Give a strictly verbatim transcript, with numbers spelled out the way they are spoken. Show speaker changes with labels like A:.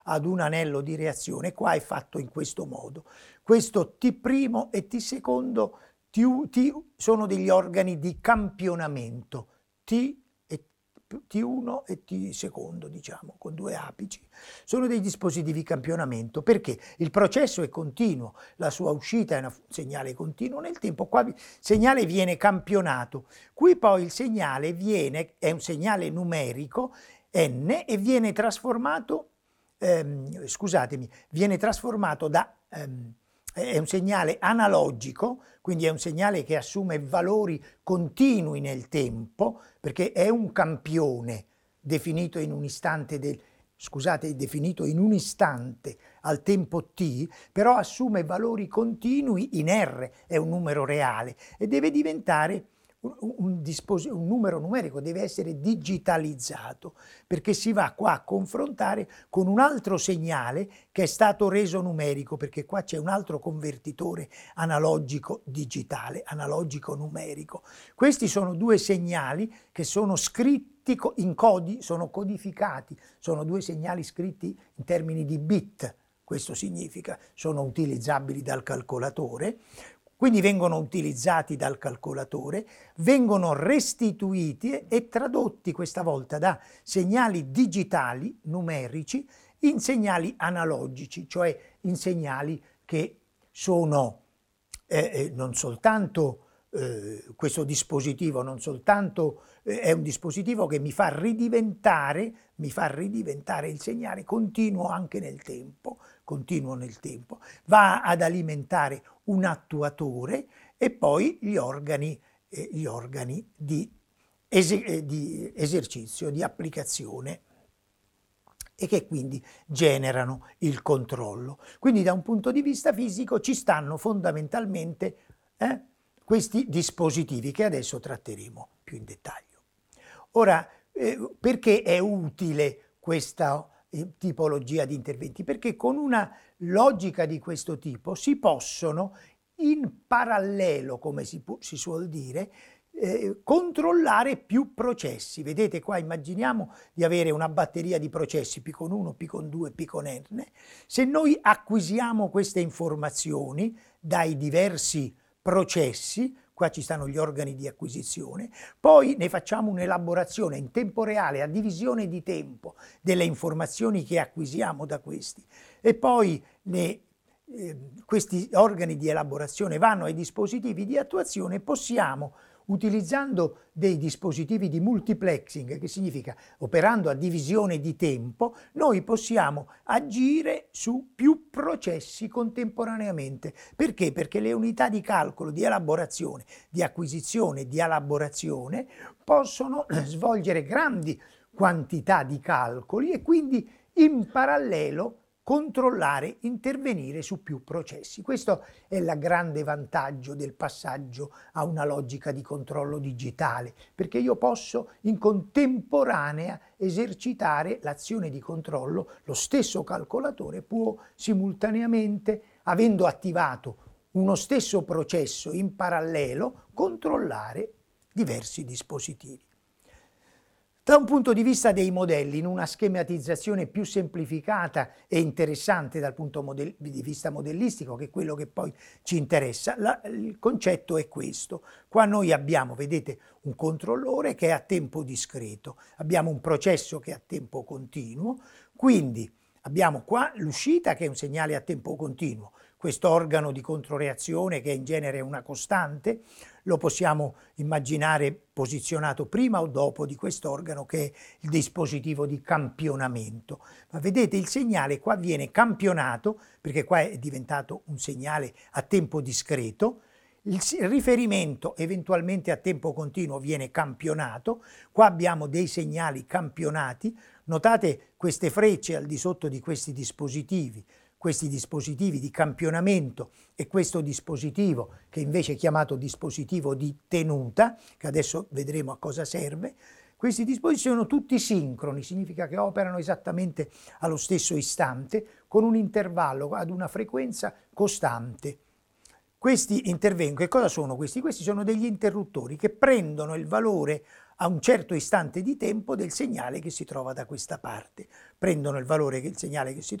A: ad un anello di reazione, qua è fatto in questo modo. Questo T primo e T secondo T, T sono degli organi di campionamento, T e T uno e T secondo, diciamo, con due apici. Sono dei dispositivi di campionamento perché il processo è continuo, la sua uscita è un segnale continuo nel tempo, qua il segnale viene campionato, qui poi il segnale viene, è un segnale numerico, N, e viene trasformato, ehm, scusatemi, viene trasformato da... Ehm, è un segnale analogico, quindi è un segnale che assume valori continui nel tempo, perché è un campione definito in un istante del, scusate, definito in un istante al tempo t, però assume valori continui in R, è un numero reale e deve diventare un, un, un numero numerico, deve essere digitalizzato, perché si va qua a confrontare con un altro segnale che è stato reso numerico, perché qua c'è un altro convertitore analogico digitale, analogico numerico. Questi sono due segnali che sono scritti in codi, sono codificati, sono due segnali scritti in termini di bit, questo significa sono utilizzabili dal calcolatore. Quindi vengono utilizzati dal calcolatore, vengono restituiti e tradotti questa volta da segnali digitali numerici in segnali analogici, cioè in segnali che sono eh, non soltanto eh, questo dispositivo, non soltanto eh, è un dispositivo che mi fa ridiventare, mi fa ridiventare il segnale continuo anche nel tempo, continuo nel tempo, va ad alimentare un attuatore e poi gli organi, eh, gli organi di, es- eh, di esercizio, di applicazione, e che quindi generano il controllo. Quindi da un punto di vista fisico ci stanno fondamentalmente eh, questi dispositivi che adesso tratteremo più in dettaglio. Ora, eh, perché è utile questa eh, tipologia di interventi? Perché con una logica di questo tipo si possono in parallelo, come si, pu- si suol dire, Eh, controllare più processi. Vedete qua, immaginiamo di avere una batteria di processi P con uno, P con due, P con N. Se noi acquisiamo queste informazioni dai diversi processi, qua ci stanno gli organi di acquisizione, poi ne facciamo un'elaborazione in tempo reale, a divisione di tempo, delle informazioni che acquisiamo da questi, e poi ne eh, questi organi di elaborazione vanno ai dispositivi di attuazione, possiamo, utilizzando dei dispositivi di multiplexing, che significa operando a divisione di tempo, noi possiamo agire su più processi contemporaneamente. Perché? Perché le unità di calcolo, di elaborazione, di acquisizione, di elaborazione possono svolgere grandi quantità di calcoli e quindi in parallelo controllare, intervenire su più processi. Questo è il grande vantaggio del passaggio a una logica di controllo digitale, perché io posso in contemporanea esercitare l'azione di controllo, lo stesso calcolatore può simultaneamente, avendo attivato uno stesso processo in parallelo, controllare diversi dispositivi. Da un punto di vista dei modelli, in una schematizzazione più semplificata e interessante dal punto di vista modellistico, che è quello che poi ci interessa, la, il concetto è questo. Qua noi abbiamo, vedete, un controllore che è a tempo discreto, abbiamo un processo che è a tempo continuo, quindi abbiamo qua l'uscita che è un segnale a tempo continuo, questo organo di controreazione che in genere è una costante, lo possiamo immaginare posizionato prima o dopo di quest'organo che è il dispositivo di campionamento. Ma vedete, il segnale qua viene campionato, perché qua è diventato un segnale a tempo discreto, il riferimento eventualmente a tempo continuo viene campionato, qua abbiamo dei segnali campionati, notate queste frecce al di sotto di questi dispositivi, questi dispositivi di campionamento e questo dispositivo che invece è chiamato dispositivo di tenuta, che adesso vedremo a cosa serve. Questi dispositivi sono tutti sincroni, significa che operano esattamente allo stesso istante con un intervallo ad una frequenza costante. Questi intervengono, che cosa sono questi? Questi sono degli interruttori che prendono il valore a un certo istante di tempo del segnale che si trova da questa parte. Prendono il valore che il segnale che si